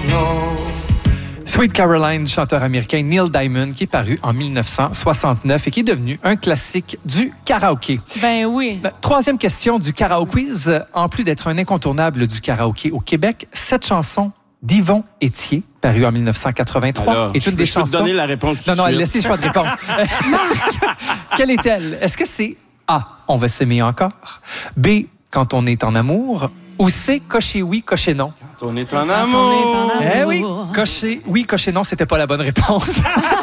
Sweet Caroline, chanteur américain Neil Diamond, qui est paru en 1969 et qui est devenu un classique du karaoké. Ben oui. La troisième question du Karaoquiz. En plus d'être un incontournable du karaoké au Québec, cette chanson d'Yvon Étier, parue en 1983, Alors, est une des chansons... Je peux te donner la réponse tout de Non, suite. laissez le choix de réponse. Quelle est-elle? Est-ce que c'est A, on va s'aimer encore, B, quand on est en amour, ou C, cocher oui, cocher non? Quand on est en amour. Eh oui, cocher oui, cocher non, c'était pas la bonne réponse.